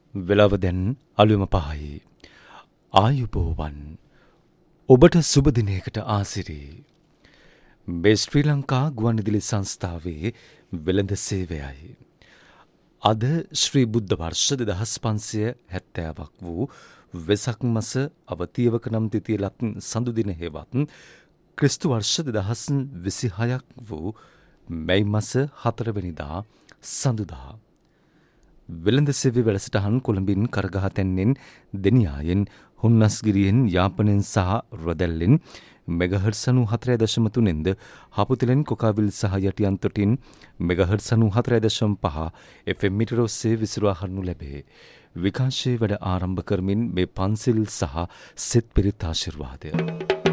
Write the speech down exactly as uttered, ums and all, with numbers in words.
වෙලාව දැන් අලුයම පහයි. ආයුබෝවන්. ඔබට සුබ දිනයකට ආසිරි. මේ ශ්‍රී ලංකා ගුවන්විදුලි සංස්ථාවේ වෙළඳ සේවයයි. අද ශ්‍රී බුද්ධ වර්ෂ දෙදහස් පන්සිය හැත්තෑවක් වූ වෙසක් මස අවතියවක නම් තිතියලත් සඳු දින හෙවත් ක්‍රිස්තු වර්ෂ දෙදහස් විසිහයක් වූ මැයි මස හතරවෙනිදා සඳුදා. වෙළඳ සෙවි වැඩසටහන් කොළඹින් කරගහ තැන්නෙන් දෙනියායෙන් හුන්නස්ගිරියෙන් යාපනයෙන් සහ රොදැල්ලෙන් මෙගහර්ට්ස් අනූහතරයි දශම තුනෙන්ද හපුතලෙන් කොකාවිල් සහ යටියන්තොටින් මෙගහර්ට්ස් අනූහතරයි දශම පහ එෆ් එම් මීටර ඔස්සේ විසිරුවා හරිනු ලැබේ. විකාශයේ වැඩ ආරම්භ කරමින් මේ පන්සිල් සහ සෙත් පිරිත් ආශිර්වාදය.